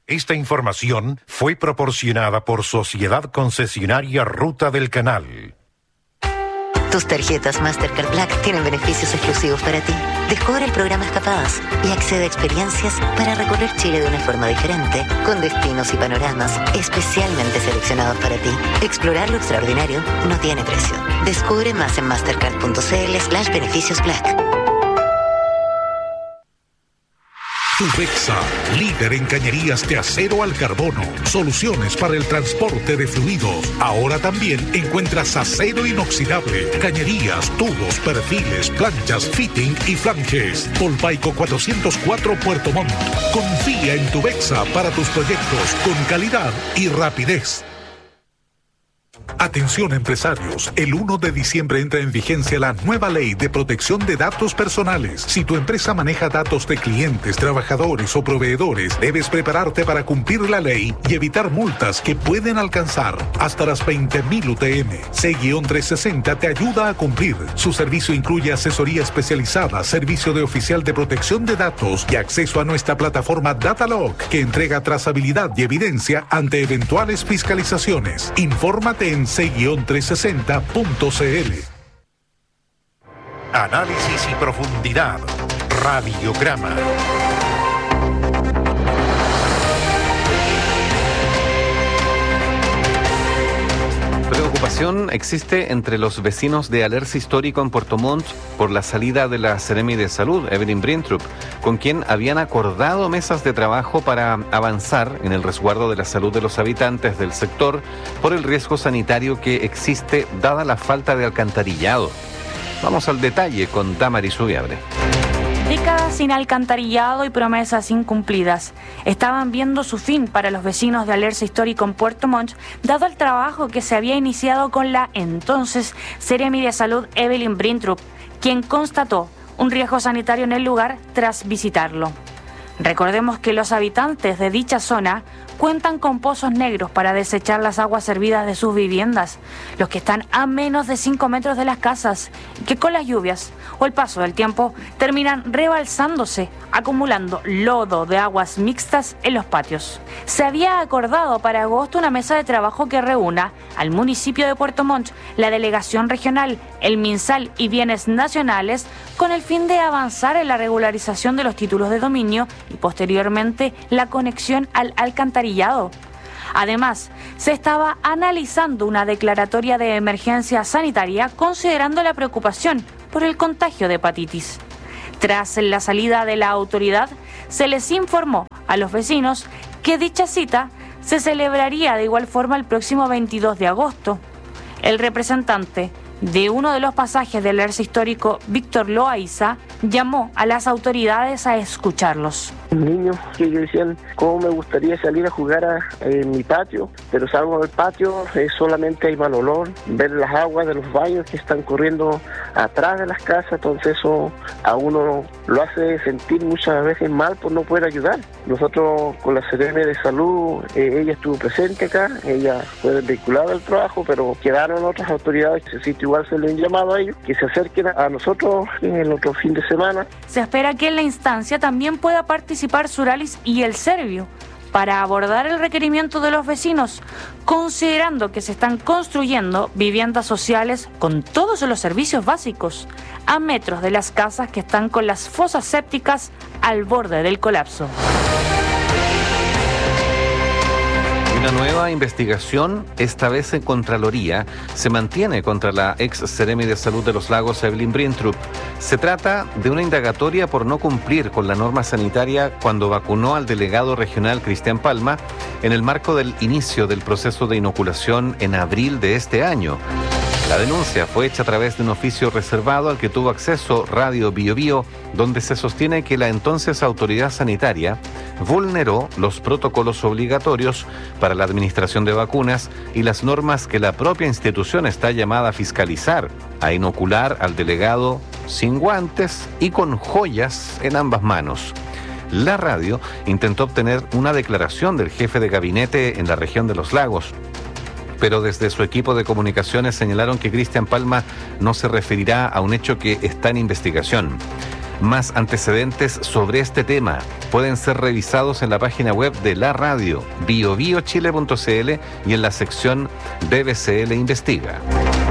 Esta información fue proporcionada por Sociedad Concesionaria Ruta del Canal. Tus tarjetas Mastercard Black tienen beneficios exclusivos para ti. Descubre el programa Escapadas y accede a experiencias para recorrer Chile de una forma diferente, con destinos y panoramas especialmente seleccionados para ti. Explorar lo extraordinario no tiene precio. Descubre más en mastercard.cl/beneficios Black. Tubexa, líder en cañerías de acero al carbono. Soluciones para el transporte de fluidos. Ahora también encuentras acero inoxidable, cañerías, tubos, perfiles, planchas, fitting y flanges. Polpaico 404 Puerto Montt. Confía en Tubexa para tus proyectos con calidad y rapidez. Atención empresarios, el 1 de diciembre entra en vigencia la nueva ley de protección de datos personales. Si tu empresa maneja datos de clientes, trabajadores o proveedores, debes prepararte para cumplir la ley y evitar multas que pueden alcanzar hasta las 20.000 UTM. C-360 te ayuda a cumplir. Su servicio incluye asesoría especializada, servicio de oficial de protección de datos y acceso a nuestra plataforma Datalog, que entrega trazabilidad y evidencia ante eventuales fiscalizaciones. Infórmate en c-360.cl. Análisis y profundidad. Radiograma. Preocupación existe entre los vecinos de Alerce Histórico en Puerto Montt por la salida de la Seremi de Salud, Evelyn Brintrup, con quien habían acordado mesas de trabajo para avanzar en el resguardo de la salud de los habitantes del sector por el riesgo sanitario que existe dada la falta de alcantarillado. Vamos al detalle con Damaris Ubiabre. Décadas sin alcantarillado y promesas incumplidas estaban viendo su fin para los vecinos de Alerce Histórico en Puerto Montt, dado el trabajo que se había iniciado con la entonces Seremi de Salud Evelyn Brintrup, quien constató un riesgo sanitario en el lugar tras visitarlo. Recordemos que los habitantes de dicha zona cuentan con pozos negros para desechar las aguas servidas de sus viviendas, los que están a menos de 5 metros de las casas, y que con las lluvias o el paso del tiempo terminan rebalsándose, acumulando lodo de aguas mixtas en los patios. Se había acordado para agosto una mesa de trabajo que reúna al municipio de Puerto Montt, la delegación regional, el MinSal y bienes nacionales, con el fin de avanzar en la regularización de los títulos de dominio y posteriormente la conexión al alcantarillado. Además, se estaba analizando una declaratoria de emergencia sanitaria considerando la preocupación por el contagio de hepatitis. Tras la salida de la autoridad, se les informó a los vecinos que dicha cita se celebraría de igual forma el próximo 22 de agosto. El representante de uno de los pasajes del Alerce Histórico, Víctor Loaiza, llamó a las autoridades a escucharlos. Niños que decían cómo me gustaría salir a jugar en mi patio, pero salgo del patio, solamente hay mal olor, ver las aguas de los baños que están corriendo atrás de las casas, entonces eso a uno lo hace sentir muchas veces mal por no poder ayudar. Nosotros con la Seremi de Salud, ella estuvo presente acá, ella fue vinculada al trabajo, pero quedaron otras autoridades, igual se le han llamado a ellos, que se acerquen a nosotros en el otro fin de semana. Se espera que en la instancia también pueda participar Suralis y el Servio para abordar el requerimiento de los vecinos, considerando que se están construyendo viviendas sociales con todos los servicios básicos, a metros de las casas que están con las fosas sépticas al borde del colapso. Una nueva investigación, esta vez en Contraloría, se mantiene contra la ex Seremi de Salud de los Lagos, Evelyn Brintrup. Se trata de una indagatoria por no cumplir con la norma sanitaria cuando vacunó al delegado regional Cristian Palma en el marco del inicio del proceso de inoculación en abril de este año. La denuncia fue hecha a través de un oficio reservado al que tuvo acceso Radio Bio Bio, donde se sostiene que la entonces autoridad sanitaria vulneró los protocolos obligatorios para la administración de vacunas y las normas que la propia institución está llamada a fiscalizar, a inocular al delegado sin guantes y con joyas en ambas manos. La radio intentó obtener una declaración del jefe de gabinete en la región de los Lagos, pero desde su equipo de comunicaciones señalaron que Cristian Palma no se referirá a un hecho que está en investigación. Más antecedentes sobre este tema pueden ser revisados en la página web de la radio, biobiochile.cl, y en la sección BBCL Investiga.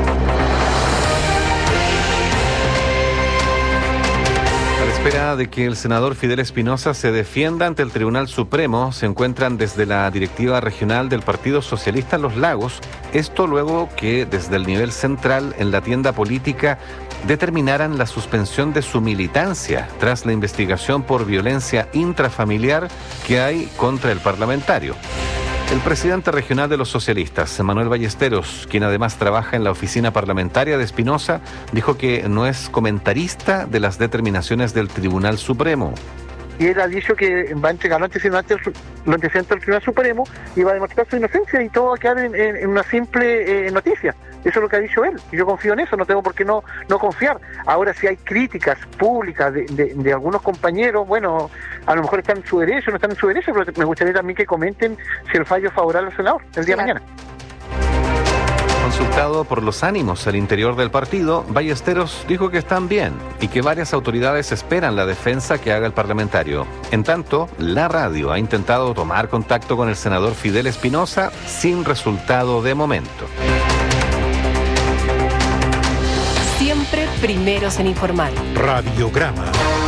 A la espera de que el senador Fidel Espinosa se defienda ante el Tribunal Supremo, se encuentran desde la directiva regional del Partido Socialista en Los Lagos. Esto luego que desde el nivel central en la tienda política determinaran la suspensión de su militancia tras la investigación por violencia intrafamiliar que hay contra el parlamentario. El presidente regional de los socialistas, Manuel Ballesteros, quien además trabaja en la oficina parlamentaria de Espinosa, dijo que no es comentarista de las determinaciones del Tribunal Supremo. Y él ha dicho que va a entregar los antecedentes al Tribunal Supremo y va a demostrar su inocencia, y todo va a quedar en una simple noticia. Eso es lo que ha dicho él, y yo confío en eso, no tengo por qué no confiar. Ahora, si hay críticas públicas de algunos compañeros, bueno, a lo mejor están en su derecho, no están en su derecho, pero me gustaría también que comenten si el fallo es favorable al senador el día de mañana. Consultado por los ánimos al interior del partido, Ballesteros dijo que están bien y que varias autoridades esperan la defensa que haga el parlamentario. En tanto, la radio ha intentado tomar contacto con el senador Fidel Espinosa sin resultado de momento. Siempre primeros en informar. Radiograma.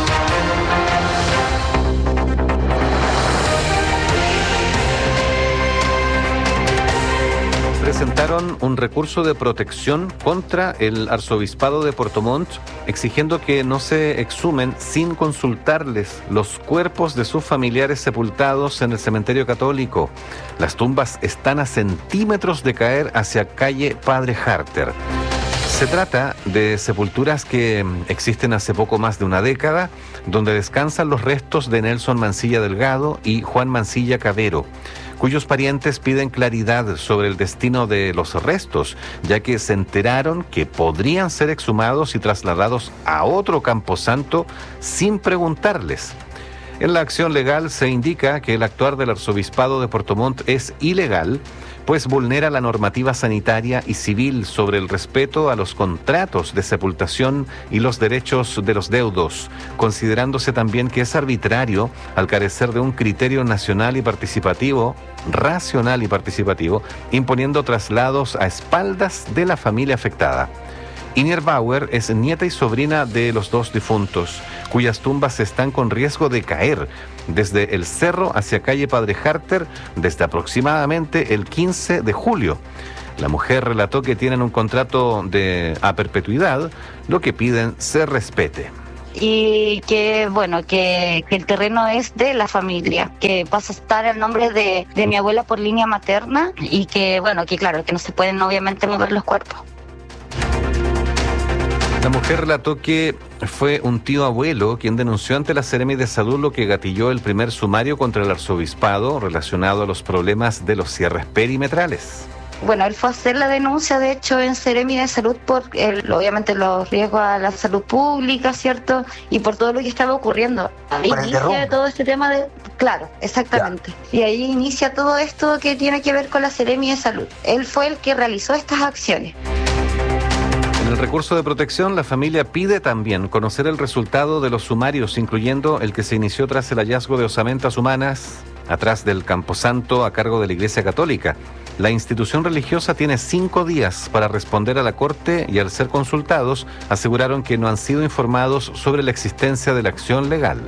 Presentaron un recurso de protección contra el arzobispado de Puerto Montt, exigiendo que no se exhumen sin consultarles los cuerpos de sus familiares sepultados en el cementerio católico. Las tumbas están a centímetros de caer hacia calle Padre Harter. Se trata de sepulturas que existen hace poco más de una década, donde descansan los restos de Nelson Mancilla Delgado y Juan Mancilla Cabero, cuyos parientes piden claridad sobre el destino de los restos, ya que se enteraron que podrían ser exhumados y trasladados a otro camposanto sin preguntarles. En la acción legal se indica que el actuar del arzobispado de Puerto Montt es ilegal, pues vulnera la normativa sanitaria y civil sobre el respeto a los contratos de sepultación y los derechos de los deudos, considerándose también que es arbitrario al carecer de un criterio nacional y participativo, racional y participativo, imponiendo traslados a espaldas de la familia afectada. Inier Bauer es nieta y sobrina de los dos difuntos, cuyas tumbas están con riesgo de caer desde el cerro hacia calle Padre Harter desde aproximadamente el 15 de julio. La mujer relató que tienen un contrato a perpetuidad, lo que piden se respete. Y que bueno, que el terreno es de la familia, que pasa a estar el nombre de mi abuela por línea materna, y que bueno, que claro, que no se pueden obviamente mover los cuerpos. La mujer relató que fue un tío abuelo quien denunció ante la Seremi de Salud, lo que gatilló el primer sumario contra el arzobispado relacionado a los problemas de los cierres perimetrales. Bueno, él fue a hacer la denuncia, de hecho, en Seremi de Salud por obviamente los riesgos a la salud pública, ¿cierto? Y por todo lo que estaba ocurriendo. Ahí inicia todo este tema de... Claro, exactamente. Ya. Y ahí inicia todo esto que tiene que ver con la Seremi de Salud. Él fue el que realizó estas acciones. En el recurso de protección, la familia pide también conocer el resultado de los sumarios, incluyendo el que se inició tras el hallazgo de osamentas humanas atrás del camposanto a cargo de la Iglesia Católica. La institución religiosa tiene 5 días para responder a la Corte y, al ser consultados, aseguraron que no han sido informados sobre la existencia de la acción legal.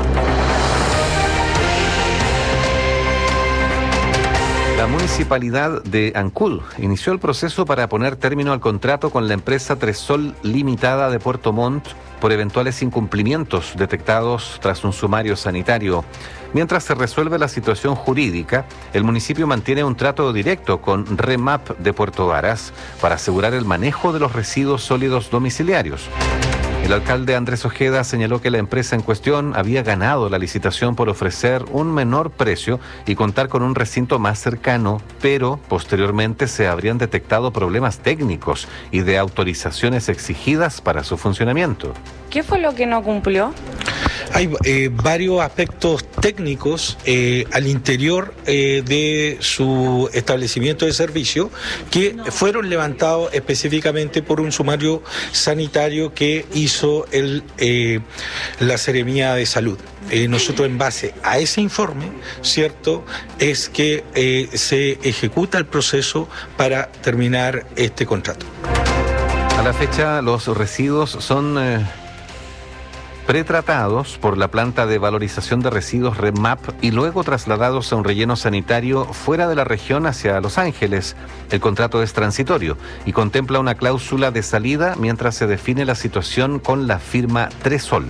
La municipalidad de Ancud inició el proceso para poner término al contrato con la empresa Tresol Limitada de Puerto Montt por eventuales incumplimientos detectados tras un sumario sanitario. Mientras se resuelve la situación jurídica, el municipio mantiene un trato directo con REMAP de Puerto Varas para asegurar el manejo de los residuos sólidos domiciliarios. El alcalde Andrés Ojeda señaló que la empresa en cuestión había ganado la licitación por ofrecer un menor precio y contar con un recinto más cercano, pero posteriormente se habrían detectado problemas técnicos y de autorizaciones exigidas para su funcionamiento. ¿Qué fue lo que no cumplió? Hay varios aspectos técnicos al interior de su establecimiento de servicio que fueron levantados específicamente por un sumario sanitario que hizo la Seremía de Salud. Nosotros, en base a ese informe, ¿cierto?, es que se ejecuta el proceso para terminar este contrato. A la fecha, los residuos son pretratados por la planta de valorización de residuos REMAP y luego trasladados a un relleno sanitario fuera de la región hacia Los Ángeles. El contrato es transitorio y contempla una cláusula de salida mientras se define la situación con la firma Tresol.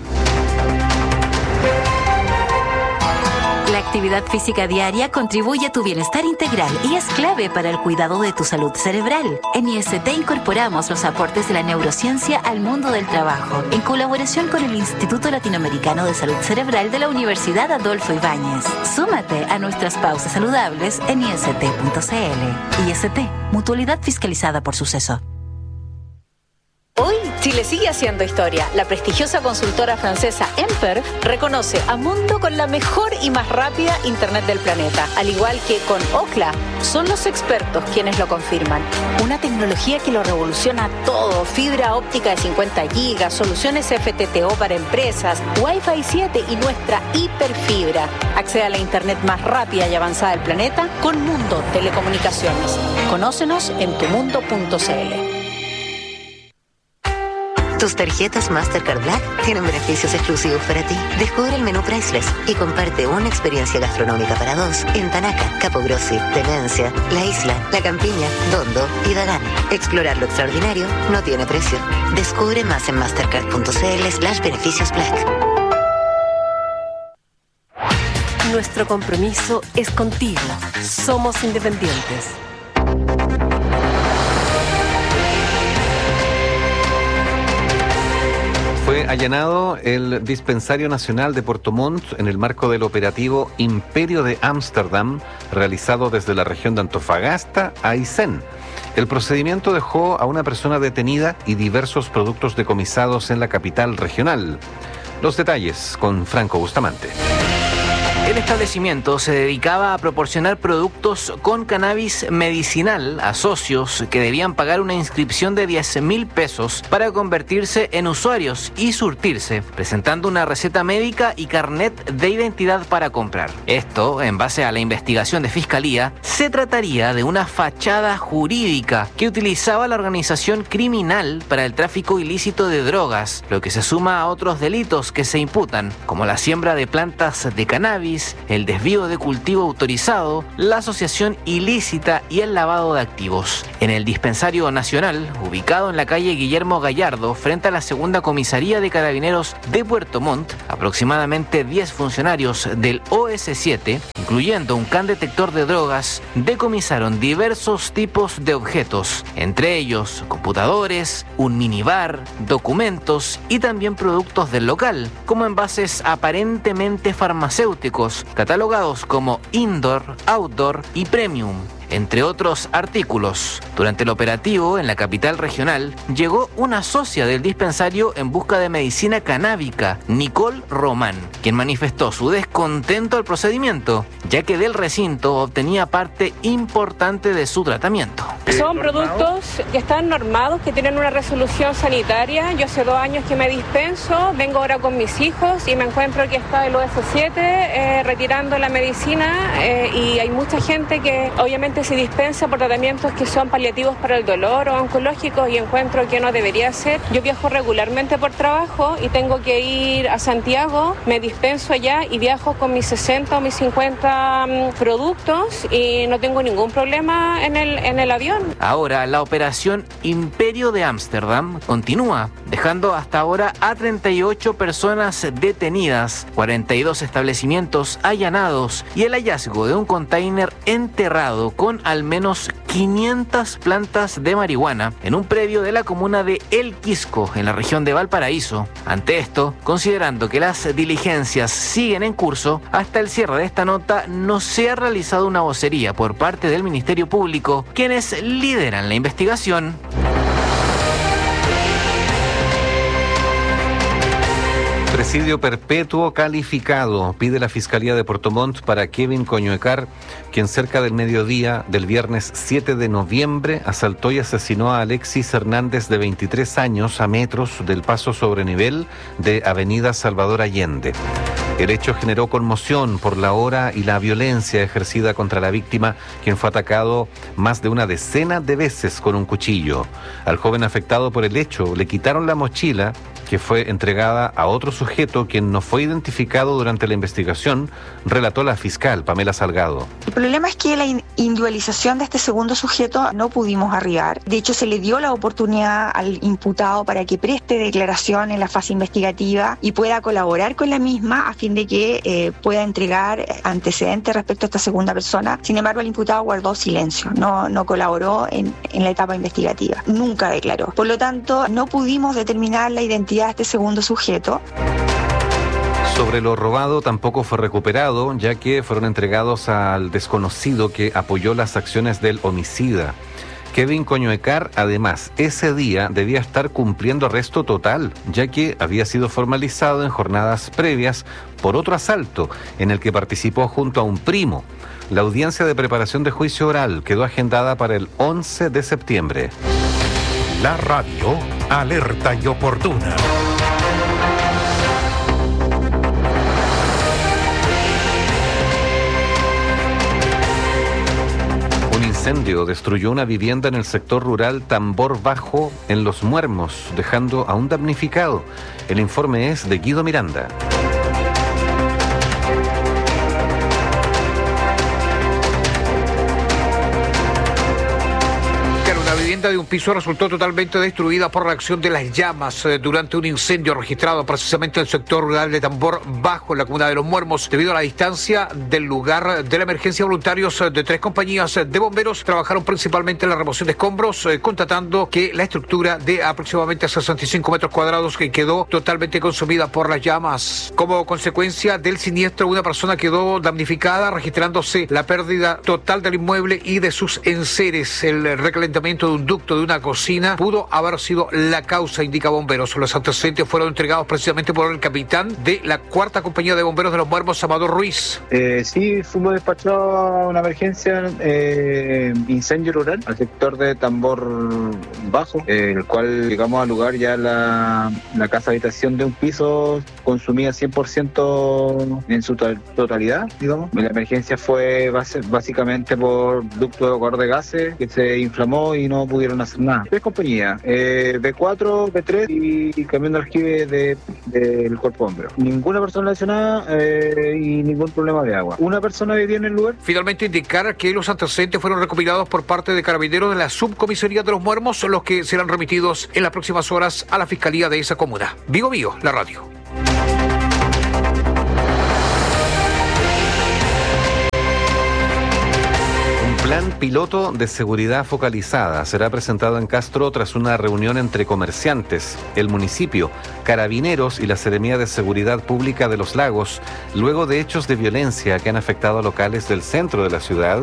La actividad física diaria contribuye a tu bienestar integral y es clave para el cuidado de tu salud cerebral. En IST incorporamos los aportes de la neurociencia al mundo del trabajo, en colaboración con el Instituto Latinoamericano de Salud Cerebral de la Universidad Adolfo Ibáñez. Súmate a nuestras pausas saludables en ist.cl. IST, mutualidad fiscalizada por Suceso. Hoy, Chile sigue haciendo historia. La prestigiosa consultora francesa Emper reconoce a Mundo con la mejor y más rápida Internet del planeta. Al igual que con Ookla, son los expertos quienes lo confirman. Una tecnología que lo revoluciona todo. Fibra óptica de 50 gigas, soluciones FTTO para empresas, Wi-Fi 7 y nuestra hiperfibra. Accede a la Internet más rápida y avanzada del planeta con Mundo Telecomunicaciones. Conócenos en tumundo.cl. Tus tarjetas Mastercard Black tienen beneficios exclusivos para ti. Descubre el menú Priceless y comparte una experiencia gastronómica para dos en Tanaca, Capogrossi, Demencia, La Isla, La Campiña, Dondo y Dagán. Explorar lo extraordinario no tiene precio. Descubre más en mastercard.cl/beneficios Black. Nuestro compromiso es contigo. Somos independientes. Fue allanado el Dispensario Nacional de Puerto Montt en el marco del operativo Imperio de Ámsterdam, realizado desde la región de Antofagasta a Aysén. El procedimiento dejó a una persona detenida y diversos productos decomisados en la capital regional. Los detalles con Franco Bustamante. El establecimiento se dedicaba a proporcionar productos con cannabis medicinal a socios que debían pagar una inscripción de 10.000 pesos para convertirse en usuarios y surtirse, presentando una receta médica y carnet de identidad para comprar. Esto, en base a la investigación de Fiscalía, se trataría de una fachada jurídica que utilizaba la organización criminal para el tráfico ilícito de drogas, lo que se suma a otros delitos que se imputan, como la siembra de plantas de cannabis, el desvío de cultivo autorizado, la asociación ilícita y el lavado de activos. En el Dispensario Nacional, ubicado en la calle Guillermo Gallardo, frente a la segunda comisaría de Carabineros de Puerto Montt, aproximadamente 10 funcionarios del OS7, incluyendo un can detector de drogas, decomisaron diversos tipos de objetos, entre ellos computadores, un minibar, documentos y también productos del local, como envases aparentemente farmacéuticos, catalogados como indoor, outdoor y premium, entre otros artículos. Durante el operativo en la capital regional, llegó una socia del dispensario en busca de medicina canábica, Nicole Román, quien manifestó su descontento al procedimiento, ya que del recinto obtenía parte importante de su tratamiento. Son productos que están normados, que tienen una resolución sanitaria. Yo hace 2 años que me dispenso, vengo ahora con mis hijos y me encuentro que está el OS7 retirando la medicina y hay mucha gente que obviamente se dispensa por tratamientos que son paliativos para el dolor o oncológicos y encuentro que no debería ser. Yo viajo regularmente por trabajo y tengo que ir a Santiago, me dispenso allá y viajo con mis 60 o mis 50 productos y no tengo ningún problema en el avión. Ahora, la operación Imperio de Ámsterdam continúa, dejando hasta ahora a 38 personas detenidas, 42 establecimientos allanados y el hallazgo de un container enterrado con al menos 500 plantas de marihuana en un predio de la comuna de El Quisco, en la región de Valparaíso. Ante esto, considerando que las diligencias siguen en curso, hasta el cierre de esta nota no se ha realizado una vocería por parte del Ministerio Público, quienes lideran la investigación. Homicidio perpetuo calificado, pide la Fiscalía de Puerto Montt para Kevin Coñuecar, quien cerca del mediodía del viernes 7 de noviembre asaltó y asesinó a Alexis Hernández, de 23 años, a metros del paso sobre nivel de Avenida Salvador Allende. El hecho generó conmoción por la hora y la violencia ejercida contra la víctima, quien fue atacado más de una decena de veces con un cuchillo. Al joven afectado por el hecho le quitaron la mochila, que fue entregada a otro sujeto quien no fue identificado durante la investigación, relató la fiscal Pamela Salgado. El problema es que la individualización de este segundo sujeto no pudimos arribar. De hecho, se le dio la oportunidad al imputado para que preste declaración en la fase investigativa y pueda colaborar con la misma a fin de que pueda entregar antecedentes respecto a esta segunda persona. Sin embargo, el imputado guardó silencio, no colaboró en la etapa investigativa, nunca declaró. Por lo tanto, no pudimos determinar la identidad de este segundo sujeto. Sobre lo robado tampoco fue recuperado, ya que fueron entregados al desconocido que apoyó las acciones del homicida. Kevin Coñuecar, además, ese día debía estar cumpliendo arresto total, ya que había sido formalizado en jornadas previas por otro asalto en el que participó junto a un primo. La audiencia de preparación de juicio oral quedó agendada para el 11 de septiembre. La radio alerta y oportuna. Un incendio destruyó una vivienda en el sector rural Tambor Bajo, en Los Muermos, dejando a un damnificado. El informe es de Guido Miranda. De un piso resultó totalmente destruida por la acción de las llamas durante un incendio registrado precisamente en el sector rural de Tambor Bajo, en la comuna de Los Muermos. Debido a la distancia del lugar de la emergencia, voluntarios de 3 compañías de bomberos trabajaron principalmente en la remoción de escombros, constatando que la estructura de aproximadamente 65 metros cuadrados que quedó totalmente consumida por las llamas. Como consecuencia del siniestro, una persona quedó damnificada, registrándose la pérdida total del inmueble y de sus enseres. El recalentamiento de un ducto de una cocina pudo haber sido la causa, indica bomberos. Los antecedentes fueron entregados precisamente por el capitán de la 4ª compañía de bomberos de Los Muermos, Amador Ruiz. Sí, fuimos despachados a una emergencia, incendio rural, al sector de Tambor Bajo, el cual llegamos al lugar ya la casa habitación de un piso consumía 100% en su totalidad, digamos. La emergencia fue básicamente por ducto de evacuador de gases que se inflamó y no pudieron hacer nada. 3 compañías, B4, B3 y camión de aljibe del cuerpo bombero. Ninguna persona lesionada y ningún problema de agua. Una persona vivía en el lugar. Finalmente, indicar que los antecedentes fueron recopilados por parte de carabineros de la subcomisaría de Los Muermos, los que serán remitidos en las próximas horas a la fiscalía de esa comuna. Vigo, la radio. Plan piloto de seguridad focalizada será presentado en Castro tras una reunión entre comerciantes, el municipio, carabineros y la Seremía de Seguridad Pública de Los Lagos, luego de hechos de violencia que han afectado a locales del centro de la ciudad